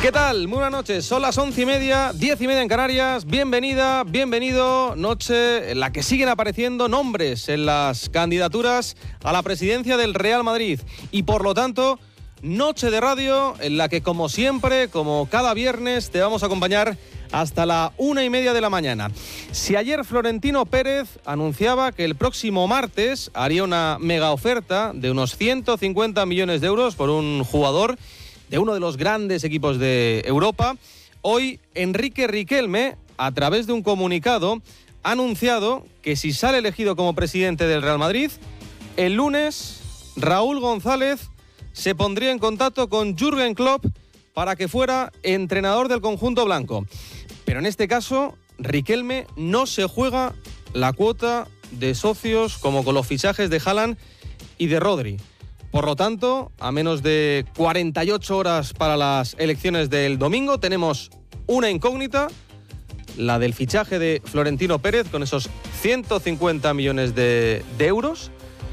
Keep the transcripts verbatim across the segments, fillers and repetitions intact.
¿Qué tal? Muy buenas noches. Son las once y media, diez y media en Canarias. Bienvenida, bienvenido. Noche en la que siguen apareciendo nombres en las candidaturas a la presidencia del Real Madrid. Y por lo tanto, noche de radio en la que, como siempre, como cada viernes, te vamos a acompañar hasta la una y media de la mañana. Si ayer Florentino Pérez anunciaba que el próximo martes haría una mega oferta de unos ciento cincuenta millones de euros por un jugador de uno de los grandes equipos de Europa, hoy Enrique Riquelme, a través de un comunicado, ha anunciado que si sale elegido como presidente del Real Madrid, el lunes Raúl González se pondría en contacto con Jürgen Klopp para que fuera entrenador del conjunto blanco. Pero en este caso, Riquelme no se juega la cuota de socios como con los fichajes de Haaland y de Rodri. Por lo tanto, a menos de cuarenta y ocho horas para las elecciones del domingo, tenemos una incógnita, la del fichaje de Florentino Pérez con esos ciento cincuenta millones de, de euros.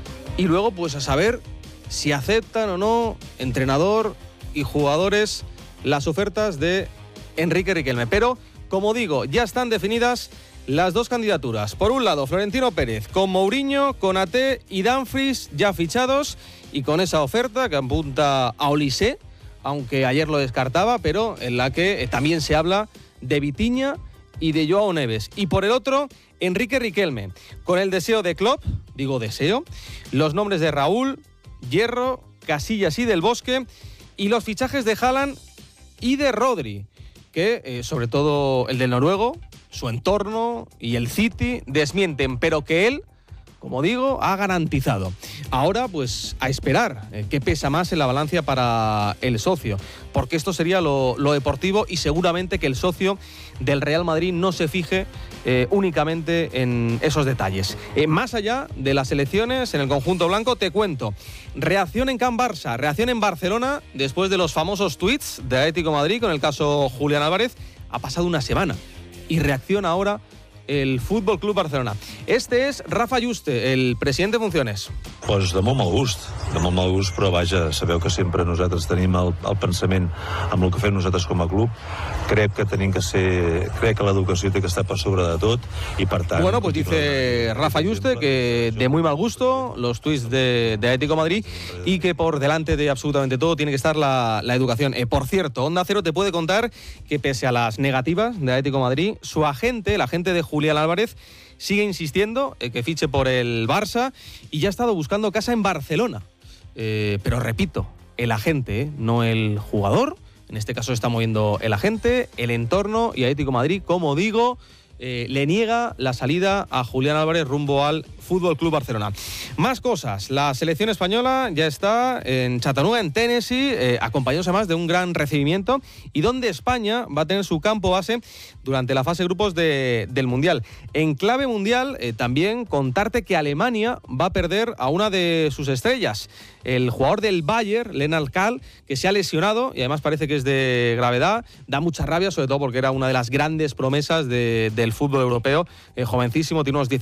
Y luego, pues a saber si aceptan o no entrenador y jugadores las ofertas de Enrique Riquelme. Pero, como digo, ya están definidas las dos candidaturas. Por un lado, Florentino Pérez con Mourinho, Konaté y Dumfries ya fichados y con esa oferta que apunta a Olise, aunque ayer lo descartaba, pero en la que también se habla de Vitinha y de Joao Neves. Y por el otro, Enrique Riquelme, con el deseo de Klopp, digo deseo, los nombres de Raúl, Hierro, Casillas y Del Bosque y los fichajes de Haaland y de Rodri, que eh, sobre todo el del noruego, su entorno y el City desmienten, pero que él, como digo, ha garantizado. Ahora, pues, a esperar eh, qué pesa más en la balanza para el socio, porque esto sería lo, lo deportivo y seguramente que el socio del Real Madrid no se fije eh, únicamente en esos detalles. Eh, más allá de las elecciones en el conjunto blanco, te cuento, reacción en Can Barça, reacción en Barcelona después de los famosos tweets de Atlético de Madrid con el caso Julián Álvarez. Ha pasado una semana y reacciona ahora el Fútbol Club Barcelona. Este és Rafa Yuste, el president de funciones. Pues de molt mal gust, de molt mal gust, però vaja, sabeu que sempre nosaltres tenim el, el pensament amb el que fem nosaltres com a club. Crec que tenim que ser, crec que l'educació té que estar per sobre de tot y per tant... Bueno, pues dice Rafa Yuste que de muy mal gusto los tuits de, de Atlético de Madrid y que por delante de absolutamente todo tiene que estar la, la educación. Eh, por cierto, Onda Cero te puede contar que pese a las negativas de Atlético de Madrid, su agente, el agente de Julián Álvarez, sigue insistiendo en que fiche por el Barça y ya ha estado buscando casa en Barcelona. Eh, pero repito, el agente, ¿eh? No el jugador. En este caso está moviendo el agente, el entorno y Atlético de Madrid, como digo, eh, le niega la salida a Julián Álvarez rumbo al Fútbol Club Barcelona. Más cosas. La selección española ya está en Chattanooga, en Tennessee, eh, acompañándose además de un gran recibimiento y donde España va a tener su campo base durante la fase de grupos de, del Mundial. En clave mundial, eh, también contarte que Alemania va a perder a una de sus estrellas. El jugador del Bayern, Lennart Kahl, que se ha lesionado y además parece que es de gravedad. Da mucha rabia, sobre todo porque era una de las grandes promesas de, del fútbol europeo. Eh, jovencísimo, tiene unos